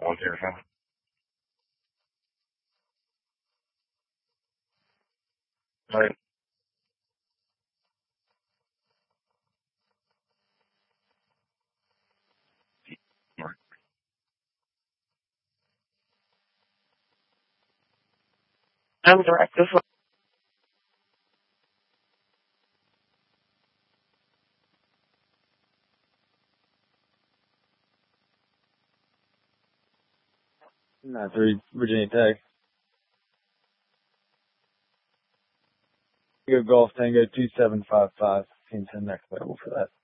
On there, huh? Right. Right. I'm directive. Not three, Virginia Tech. Go Golf Tango 2755. Seems the next level for that.